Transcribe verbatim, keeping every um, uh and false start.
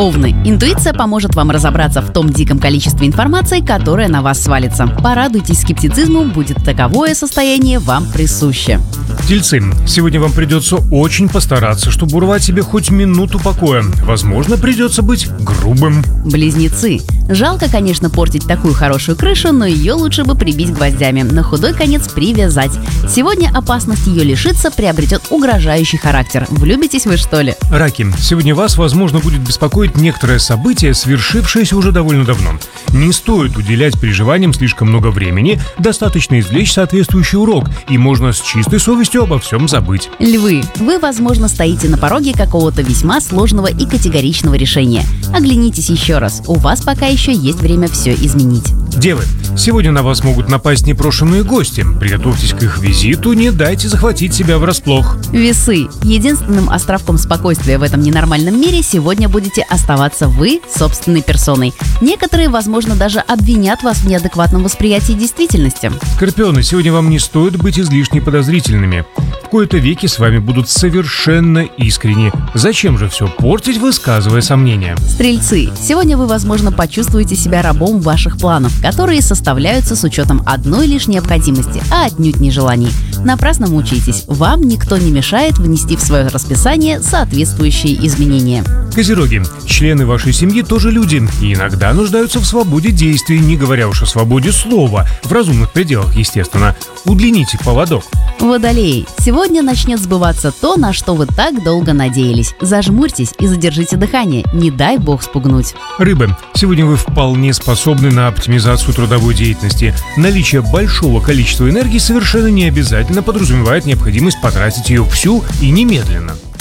Овны. Интуиция поможет вам разобраться в том диком количестве информации, которая на вас свалится. Порадуйтесь скептицизму, будет таковое состояние вам присуще. Тельцы. Сегодня вам придется очень постараться, чтобы урвать себе хоть минуту покоя. Возможно, придется быть грубым. Близнецы. Жалко, конечно, портить такую хорошую крышу, но ее лучше бы прибить гвоздями, на худой конец привязать. Сегодня опасность ее лишиться приобретет угрожающий характер. Влюбитесь вы, что ли? Раки. Сегодня вас, возможно, будет беспокоить некоторое событие, свершившееся уже довольно давно. Не стоит уделять переживаниям слишком много времени, достаточно извлечь соответствующий урок, и можно с чистой совестью обо всем забыть. Львы. Вы, возможно, стоите на пороге какого-то весьма сложного и категоричного решения. Оглянитесь еще раз. У вас пока еще есть время все изменить. Девы. Сегодня на вас могут напасть непрошенные гости. Приготовьтесь к их визиту, не дайте захватить себя врасплох. Весы. Единственным островком спокойствия в этом ненормальном мире сегодня будете оставаться вы собственной персоной. Некоторые, возможно, даже обвинят вас в неадекватном восприятии действительности. Скорпионы. Сегодня вам не стоит быть излишне подозрительными. В кои-то веки с вами будут совершенно искренни. Зачем же все портить, высказывая сомнения? Стрельцы. Сегодня вы, возможно, почувствуете себя рабом ваших планов, которые составляются с учетом одной лишь необходимости, а отнюдь не желаний. Напрасно мучаетесь. Вам никто не мешает внести в свое расписание соответствующие изменения. Козероги. Члены вашей семьи тоже люди и иногда нуждаются в свободе действий, не говоря уж о свободе слова, в разумных пределах, естественно. Удлините поводок. Водолеи. Сегодня начнет сбываться то, на что вы так долго надеялись. Зажмурьтесь и задержите дыхание, не дай бог спугнуть. Рыбы. Сегодня вы вполне способны на оптимизацию трудовой деятельности. Наличие большого количества энергии совершенно не обязательно подразумевает необходимость потратить ее всю и немедленно.